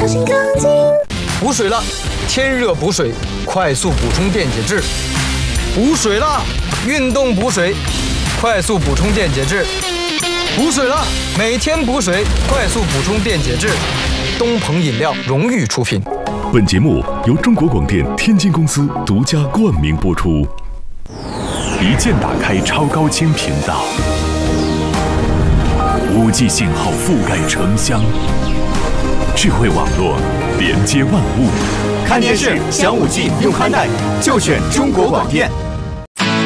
心钢筋。 补水了，天热补水，快速补充电解质。补水了，运动补水，快速补充电解质。补水了，每天补水，快速补充电解质。东鹏饮料荣誉出品。 本节目由中国广电天津公司独家冠名播出。一键打开超高清频道，5G 信号覆盖城乡，智慧网络连接万物。 看电视享5G用宽带，就选中国广电。